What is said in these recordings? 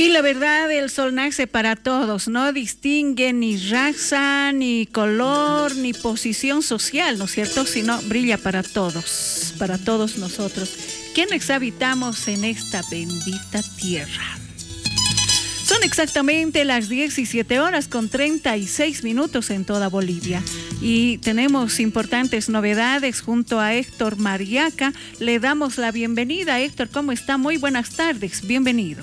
Y la verdad, el sol nace para todos, no distingue ni raza, ni color, ni posición social, ¿no es cierto? Sino brilla para todos nosotros, quienes habitamos en esta bendita tierra. Son exactamente las 17:36 en toda Bolivia. Y tenemos importantes novedades junto a Héctor Mariaca. Le damos la bienvenida. Héctor, ¿cómo está? Muy buenas tardes. Bienvenido.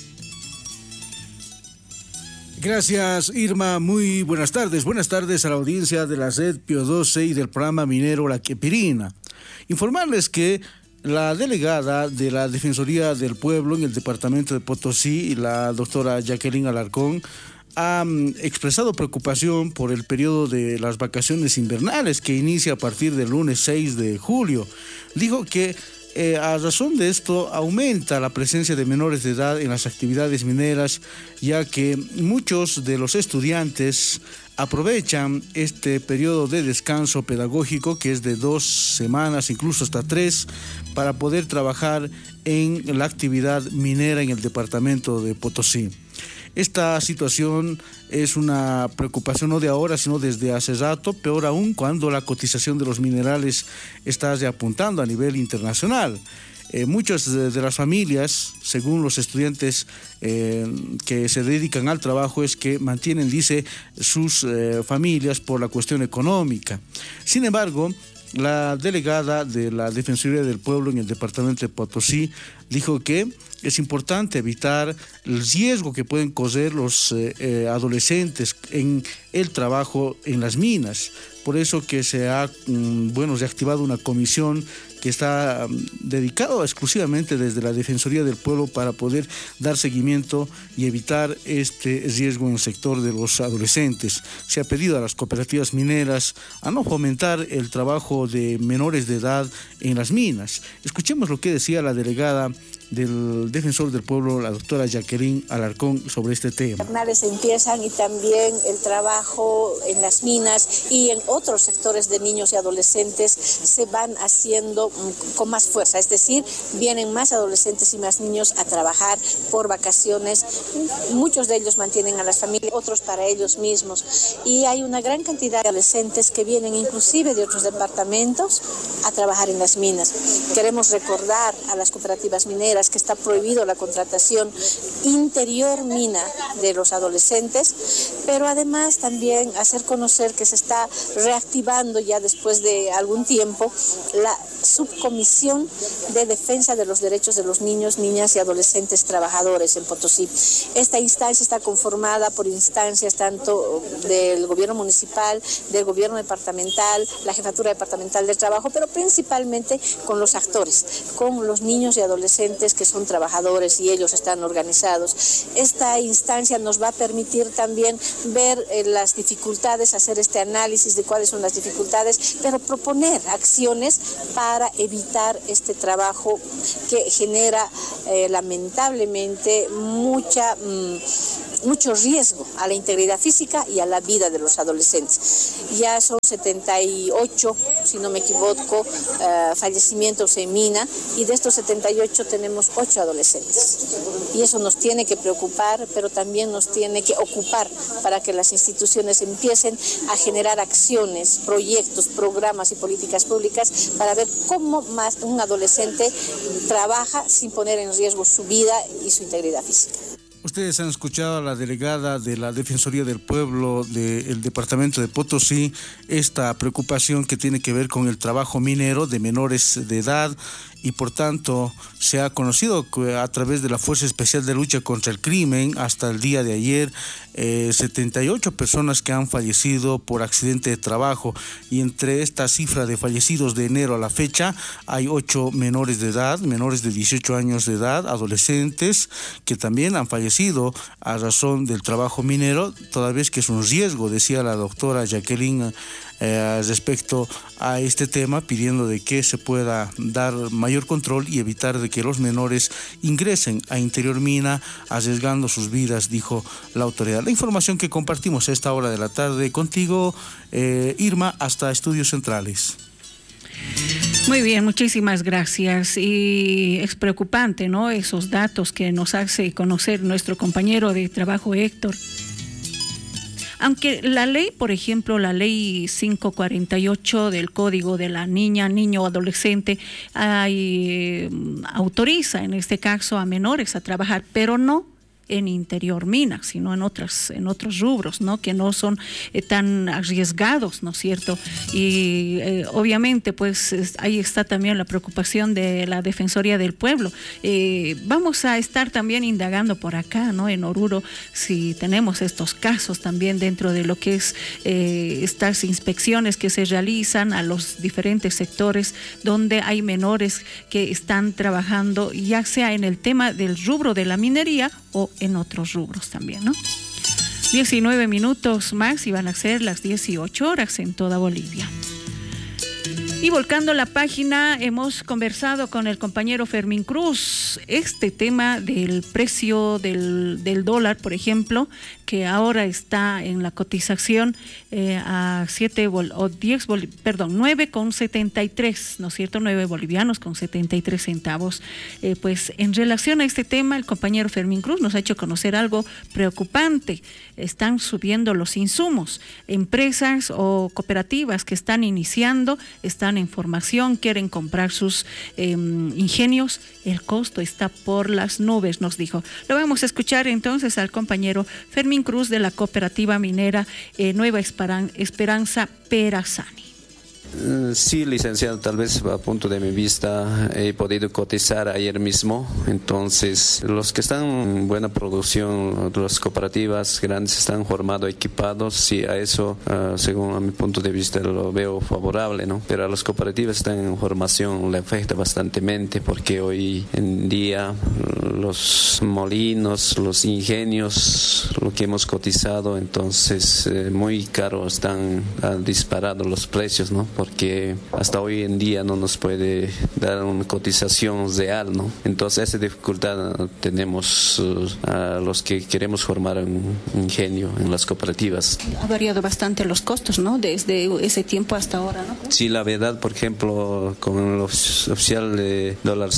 Gracias, Irma. Muy buenas tardes. Buenas tardes a la audiencia de la red Pío 12 y del programa minero La Quepirina. Informarles que la delegada de la Defensoría del Pueblo en el departamento de Potosí, la doctora Jacqueline Alarcón, ha expresado preocupación por el periodo de las vacaciones invernales que inicia a partir del lunes 6 de julio. Dijo que a razón de esto aumenta la presencia de menores de edad en las actividades mineras, ya que muchos de los estudiantes aprovechan este periodo de descanso pedagógico, que es de 2 semanas, incluso hasta 3, para poder trabajar en la actividad minera en el departamento de Potosí. Esta situación es una preocupación no de ahora, sino desde hace rato, peor aún cuando la cotización de los minerales está reapuntando a nivel internacional. Muchas de las familias, según los estudiantes que se dedican al trabajo, es que mantienen, dice, sus familias por la cuestión económica. Sin embargo, la delegada de la Defensoría del Pueblo en el departamento de Potosí dijo que es importante evitar el riesgo que pueden correr los adolescentes en el trabajo en las minas. Por eso que se ha reactivado una comisión que está dedicado exclusivamente desde la Defensoría del Pueblo para poder dar seguimiento y evitar este riesgo en el sector de los adolescentes. Se ha pedido a las cooperativas mineras a no fomentar el trabajo de menores de edad en las minas. Escuchemos lo que decía la delegada del Defensor del Pueblo, la doctora Jacqueline Alarcón, sobre este tema. Empiezan y también el trabajo en las minas y en otros sectores de niños y adolescentes se van haciendo con más fuerza, es decir, vienen más adolescentes y más niños a trabajar por vacaciones. Muchos de ellos mantienen a las familias, otros para ellos mismos, y hay una gran cantidad de adolescentes que vienen inclusive de otros departamentos a trabajar en las minas. Queremos recordar a las cooperativas mineras que está prohibido la contratación interior mina de los adolescentes, pero además también hacer conocer que se está reactivando ya después de algún tiempo la subcomisión de defensa de los derechos de los niños, niñas y adolescentes trabajadores en Potosí. Esta instancia está conformada por instancias tanto del gobierno municipal, del gobierno departamental, la jefatura departamental del trabajo, pero principalmente con los actores, con los niños y adolescentes que son trabajadores y ellos están organizados. Esta instancia nos va a permitir también ver las dificultades, hacer este análisis de cuáles son las dificultades, pero proponer acciones para evitar este trabajo que genera lamentablemente mucho riesgo a la integridad física y a la vida de los adolescentes. Ya son 78, si no me equivoco, fallecimientos en mina, y de estos 78 tenemos 8 adolescentes. Y eso nos tiene que preocupar, pero también nos tiene que ocupar para que las instituciones empiecen a generar acciones, proyectos, programas y políticas públicas para ver cómo más un adolescente trabaja sin poner en riesgo su vida y su integridad física. Ustedes han escuchado a la delegada de la Defensoría del Pueblo del departamento de Potosí, esta preocupación que tiene que ver con el trabajo minero de menores de edad, y por tanto se ha conocido que a través de la Fuerza Especial de Lucha contra el Crimen hasta el día de ayer 78 personas que han fallecido por accidente de trabajo, y entre esta cifra de fallecidos de enero a la fecha hay 8 menores de edad, menores de 18 años de edad, adolescentes que también han fallecido a razón del trabajo minero, toda vez que es un riesgo, decía la doctora Jacqueline respecto a este tema, pidiendo de que se pueda dar mayor control y evitar de que los menores ingresen a interior mina arriesgando sus vidas, dijo la autoridad. La información que compartimos a esta hora de la tarde contigo, Irma, hasta Estudios Centrales. Muy bien, muchísimas gracias. Y es preocupante, ¿no? Esos datos que nos hace conocer nuestro compañero de trabajo Héctor. Aunque la ley, por ejemplo, la ley 548 del Código de la Niño o Adolescente, autoriza en este caso a menores a trabajar, pero no en interior mina, sino en otros rubros, ¿no? Que no son tan arriesgados, ¿no es cierto? Y obviamente, pues ahí está también la preocupación de la Defensoría del Pueblo. Vamos a estar también indagando por acá, ¿no? En Oruro, si tenemos estos casos también dentro de lo que es estas inspecciones que se realizan a los diferentes sectores donde hay menores que están trabajando, ya sea en el tema del rubro de la minería o en otros rubros también, ¿no? 19 minutos más y van a ser las 18 horas en toda Bolivia. Y volcando la página, hemos conversado con el compañero Fermín Cruz este tema del precio del dólar, por ejemplo, que ahora está en la cotización a 9,73, ¿no es cierto? 9 bolivianos con 73 centavos. Pues en relación a este tema, el compañero Fermín Cruz nos ha hecho conocer algo preocupante. Están subiendo los insumos. Empresas o cooperativas que están iniciando, están en formación, quieren comprar sus ingenios. El costo está por las nubes, nos dijo. Lo vamos a escuchar entonces al compañero Fermín Cruz de la cooperativa minera Nueva Esperanza Perazani. Sí, licenciado, tal vez a punto de mi vista he podido cotizar ayer mismo. Entonces, los que están en buena producción, las cooperativas grandes están formados, equipados. Sí, a eso, según a mi punto de vista, lo veo favorable, ¿no? Pero a las cooperativas que están en formación le afecta bastantemente porque hoy en día los molinos, los ingenios, lo que hemos cotizado, entonces muy caros están disparados los precios, ¿no? Porque hasta hoy en día no nos puede dar una cotización real, ¿no? Entonces esa dificultad tenemos a los que queremos formar un ingenio en las cooperativas. Ha variado bastante los costos, ¿no? Desde ese tiempo hasta ahora, ¿no? Sí, la verdad, por ejemplo, con el oficial de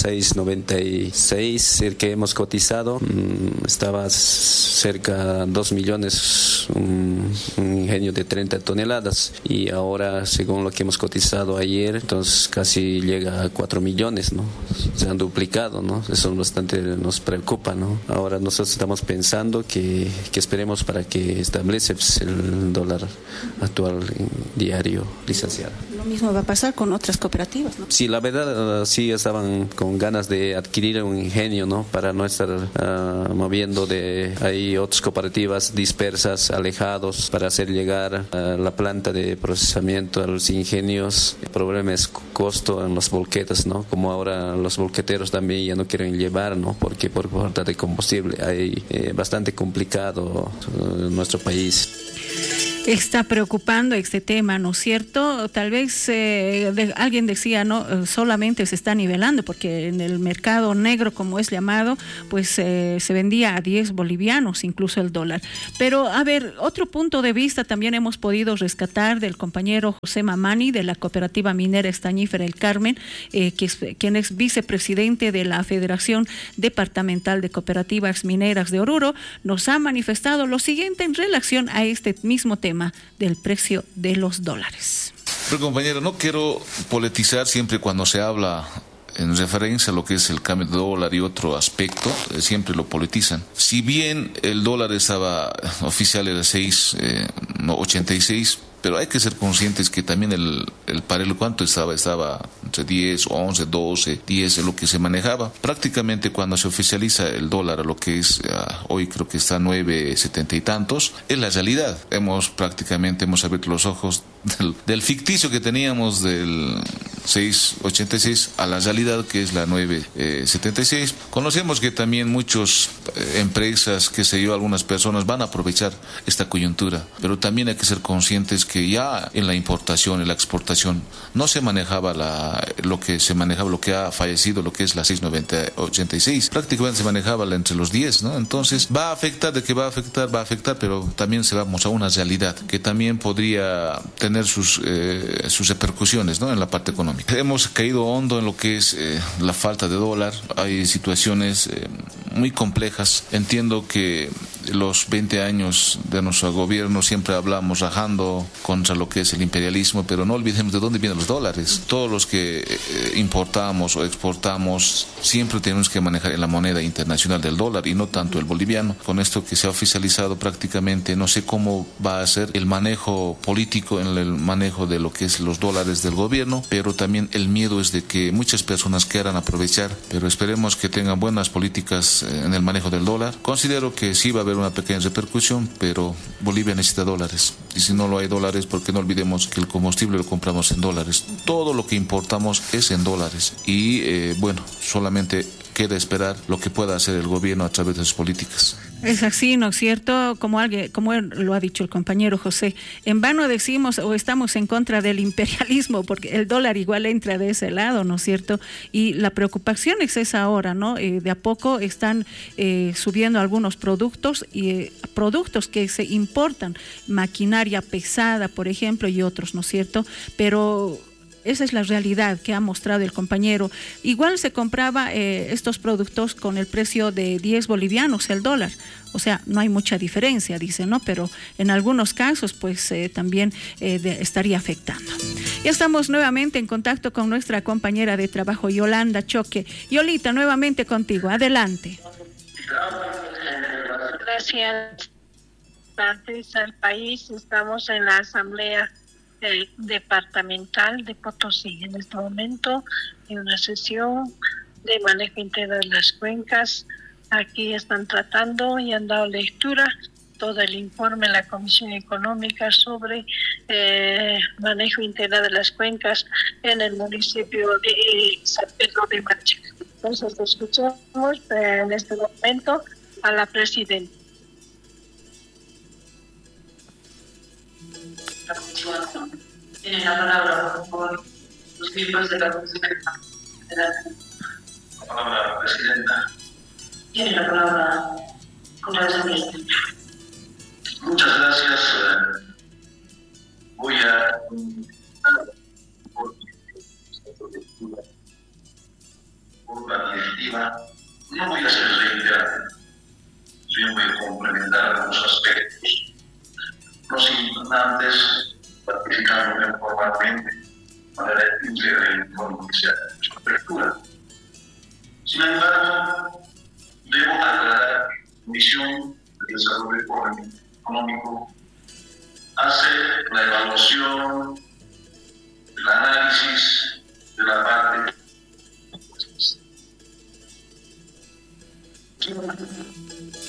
$6.96, el que hemos cotizado, estaba cerca de 2 millones, un ingenio de 30 toneladas, y ahora, según lo que hemos cotizado ayer, entonces casi llega a 4 millones, ¿no? Se han duplicado, ¿no? Eso bastante nos preocupa, ¿no? Ahora nosotros estamos pensando que esperemos para que establece el dólar actual diario, licenciado. Lo mismo va a pasar con otras cooperativas, ¿no? Sí, la verdad, sí estaban con ganas de adquirir un ingenio, ¿no? Para no estar moviendo hay otras cooperativas dispersas, alejados, para hacer llegar la planta de procesamiento a los ingenios. El problema es costo en los volquetas, ¿no? Como ahora los volqueteros también ya no quieren llevar, ¿no? Porque por falta de combustible hay bastante complicado en nuestro país. Está preocupando este tema, ¿no es cierto? Tal vez alguien decía, no, solamente se está nivelando, porque en el mercado negro, como es llamado, pues se vendía a 10 bolivianos, incluso el dólar. Pero, a ver, otro punto de vista también hemos podido rescatar del compañero José Mamani, de la cooperativa minera Estañífera El Carmen, quien es vicepresidente de la Federación Departamental de Cooperativas Mineras de Oruro. Nos ha manifestado lo siguiente en relación a este mismo tema del precio de los dólares. Pero compañero, no quiero politizar siempre cuando se habla en referencia a lo que es el cambio de dólar y otro aspecto, siempre lo politizan. Si bien el dólar estaba oficial era 6.86, pero hay que ser conscientes que también el paralelo, ¿cuánto estaba? Estaba entre 10, 11, 12, 10, es lo que se manejaba. Prácticamente cuando se oficializa el dólar, lo que es hoy creo que está 9.70 y tantos, es la realidad. Hemos abierto los ojos del ficticio que teníamos del 6.86 a la realidad que es la 9.76. Conocemos que también muchas empresas, algunas personas van a aprovechar esta coyuntura, pero también hay que ser conscientes que ya en la importación, en la exportación, no se manejaba lo que se manejaba, lo que ha fallecido, lo que es la 6,9086. Prácticamente se manejaba entre los 10, ¿no? Entonces va a afectar, de que va a afectar, pero también se vamos a una realidad que también podría tener sus repercusiones, ¿no? En la parte económica. Hemos caído hondo en lo que es la falta de dólar. Hay situaciones muy complejas. Entiendo que los 20 años de nuestro gobierno siempre hablamos rajando contra lo que es el imperialismo, pero no olvidemos de dónde vienen los dólares. Todos los que importamos o exportamos siempre tenemos que manejar en la moneda internacional del dólar y no tanto el boliviano. Con esto que se ha oficializado prácticamente, no sé cómo va a ser el manejo político en el manejo de lo que es los dólares del gobierno, pero también el miedo es de que muchas personas quieran aprovechar, pero esperemos que tengan buenas políticas en el manejo del dólar. Considero que sí va a haber una pequeña repercusión, pero Bolivia necesita dólares, y si no lo hay dólares, porque no olvidemos que el combustible lo compramos en dólares, todo lo que importamos es en dólares, y bueno, solamente queda esperar lo que pueda hacer el gobierno a través de sus políticas. Es así, ¿no es cierto? Como lo ha dicho el compañero José, en vano decimos o estamos en contra del imperialismo, porque el dólar igual entra de ese lado, ¿no es cierto? Y la preocupación es esa ahora, ¿no? De a poco están subiendo algunos productos y productos que se importan, maquinaria pesada, por ejemplo, y otros, ¿no es cierto? Pero esa es la realidad que ha mostrado el compañero. Igual se compraba estos productos con el precio de 10 bolivianos el dólar. O sea, no hay mucha diferencia, dice, ¿no? Pero en algunos casos, pues también estaría afectando. Ya estamos nuevamente en contacto con nuestra compañera de trabajo, Yolanda Choque. Yolita, nuevamente contigo. Adelante. Gracias. Gracias al país. Estamos en la Asamblea Departamental de Potosí en este momento, en una sesión de manejo integral de las cuencas. Aquí están tratando y han dado lectura todo el informe de la Comisión Económica sobre manejo integral de las cuencas en el municipio de San Pedro de Macha. Entonces escuchamos en este momento a la presidenta. Tienen la palabra, por favor, los miembros de la Comisión de la palabra, presidenta. Tienen la palabra, con la presidenta. Muchas gracias. Voy a por la directiva. No voy a ser reiterante. Yo voy a complementar algunos aspectos. Los importantes, participando formalmente, de manera íntegra y con su apertura. Sin embargo, debo aclarar que la Comisión de Desarrollo Económico hace la evaluación, el análisis de la parte